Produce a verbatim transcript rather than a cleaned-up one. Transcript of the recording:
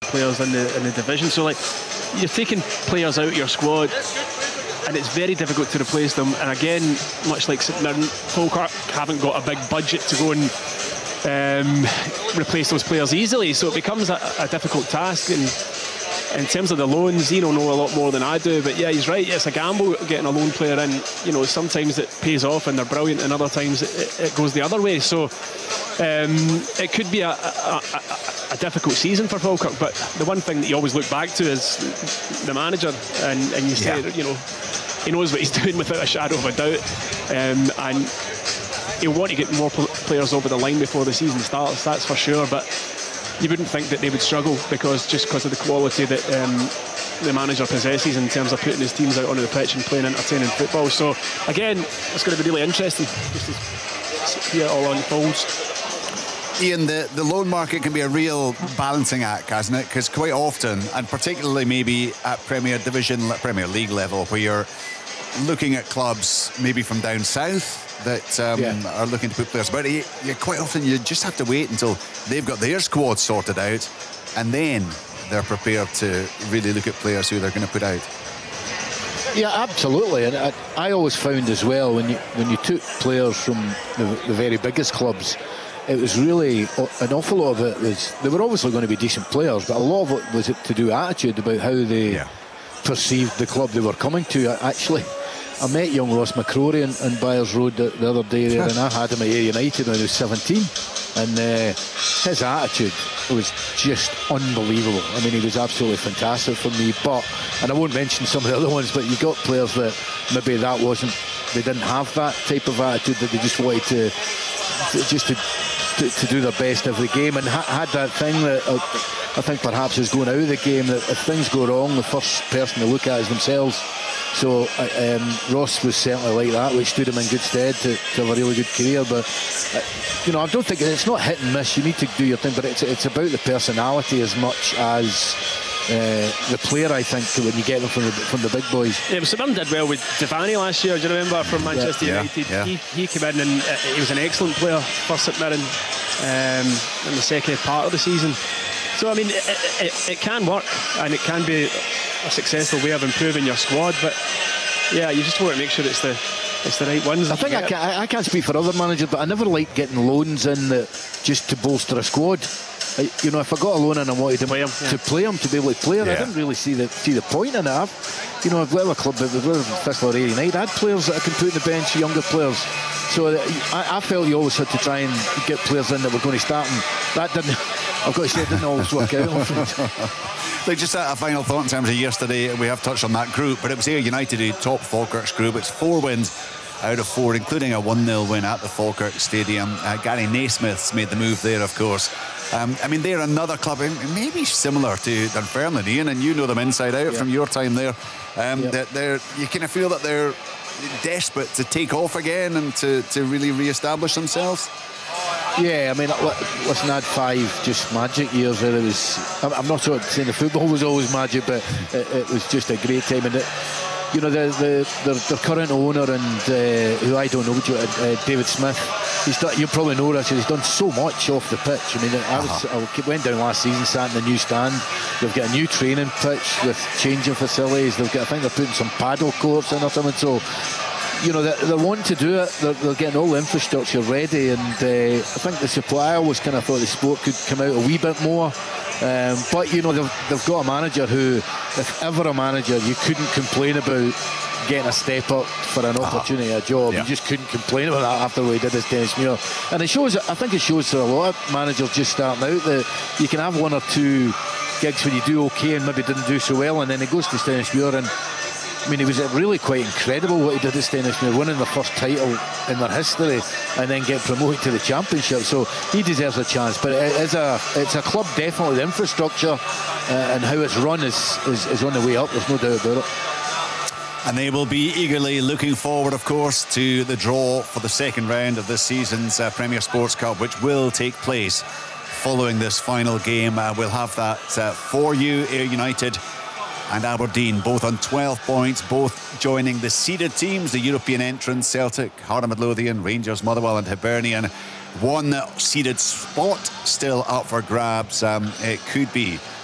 players in the in the division. So like, you're taking players out of your squad, and it's very difficult to replace them. And again, much like St Mirren, Falkirk haven't got a big budget to go and um, replace those players easily. So it becomes a, a difficult task. And in terms of the loans, you know, know a lot more than I do. But yeah, he's right. It's a gamble getting a loan player in. You know, sometimes it pays off and they're brilliant, and other times it, it goes the other way. So um, it could be a, a, a, a difficult season for Falkirk. But the one thing that you always look back to is the manager, and, and you say, yeah. you know, he knows what he's doing without a shadow of a doubt, um, and he'll want to get more players over the line before the season starts. That's for sure. But you wouldn't think that they would struggle, because just because of the quality that um, the manager possesses in terms of putting his teams out onto the pitch and playing entertaining football. So again, it's going to be really interesting just to see it all unfolds. Ian, the, the loan market can be a real balancing act, hasn't it? Because quite often, and particularly maybe at Premier Division, Premier League level, where you're looking at clubs maybe from down south that um, yeah. are looking to put players, but you, you quite often you just have to wait until they've got their squad sorted out, and then they're prepared to really look at players who they're going to put out. Yeah, absolutely. And I, I always found as well, when you when you took players from the, the very biggest clubs, it was really an awful lot of it was, they were obviously going to be decent players, but a lot of it was to do attitude about how they yeah. perceived the club they were coming to. Actually, I met young Ross McCrory in, in Byers Road the, the other day there, and I had him at Ayr United when he was seventeen, and uh, his attitude was just unbelievable. I mean, he was absolutely fantastic for me. But, and I won't mention some of the other ones, but you got players that maybe that wasn't, they didn't have that type of attitude, that they just wanted to, to just to, to to do their best every game, and ha- had that thing that uh, I think perhaps is going out of the game, that if things go wrong, the first person to look at is themselves. So uh, um, Ross was certainly like that, which stood him in good stead to, to have a really good career. But uh, you know, I don't think it's not hit and miss. You need to do your thing, but it's it's about the personality as much as uh, the player. I think when you get them from the from the big boys. Yeah, St Mirren did well with Devaney last year. Do you remember, from Manchester yeah, United? Yeah, yeah. He, he came in and uh, he was an excellent player for St Mirren um, in the second part of the season. So I mean, it, it, it can work, and it can be a successful way of improving your squad. But yeah, you just want to make sure it's the it's the right ones. I think I, can, I can't speak for other managers, but I never liked getting loans in that just to bolster a squad. I, you know, if I got a loan and I wanted to play him, yeah. to play him, to be able to play him, yeah. I didn't really see the see the point in it. I've, you know, I've got a club, I've got Thistle or Ayr United, I had players that I can put in the bench, younger players. So I, I felt you always had to try and get players in that were going to start, and that didn't. I've got to say, it didn't always work out. Like, just a final thought in terms of yesterday, we have touched on that group, but it was Ayr United who topped Falkirk's group. It's four wins out of four, including a one nil win at the Falkirk Stadium. Uh, Gary Naismith's made the move there, of course. Um, I mean, they're another club, maybe similar to Dunfermline, Ian, and you know them inside out yeah. from your time there. Um, yep. That they're, you kind of feel that they're desperate to take off again and to, to really re-establish themselves. Yeah, I mean, listen, I had five just magic years there. It was, I'm not sure saying the football was always magic, but it, it was just a great time. And it, you know, the, the their, their current owner, and uh, who I don't know, uh, David Smith, he's done, you probably know Richard, he's done so much off the pitch. I mean, I, was, uh-huh. I went down last season, sat in the new stand. They've got a new training pitch with changing facilities. They've got, I think they're putting some paddle courts in or something. So, you know, they're, they're wanting to do it. They're, they're getting all the infrastructure ready, and uh, I think the supply, I always kind of thought the sport could come out a wee bit more. Um, but you know, they've, they've got a manager who, if ever a manager, you couldn't complain about getting a step up for an opportunity, a job. Yeah. You just couldn't complain about that after what he did as Dennis Muir. And it shows, I think it shows to a lot of managers just starting out that you can have one or two gigs when you do okay and maybe didn't do so well, and then it goes to Dennis Muir, and I mean, it was really quite incredible what he did at Stennismere, winning the first title in their history and then get promoted to the Championship. So he deserves a chance. But it is a, it's a club, definitely. The infrastructure uh, and how it's run is, is, is on the way up. There's no doubt about it. And they will be eagerly looking forward, of course, to the draw for the second round of this season's uh, Premier Sports Cup, which will take place following this final game. Uh, we'll have that uh, for you. Ayr United and Aberdeen, both on twelve points, both joining the seeded teams, the European entrants, Celtic, Heart of Midlothian, Rangers, Motherwell and Hibernian. One seeded spot still up for grabs. Um, it could be